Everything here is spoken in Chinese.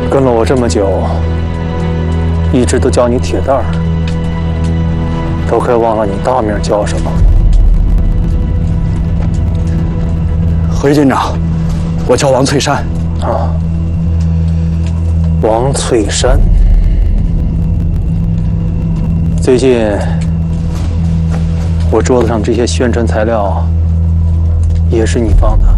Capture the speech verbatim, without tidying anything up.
跟了我这么久，一直都叫你铁蛋儿，都快忘了你大名叫什么了。 回军长，我叫王翠山。 啊，王翠山。最近我桌子上这些宣传材料，也是你放的？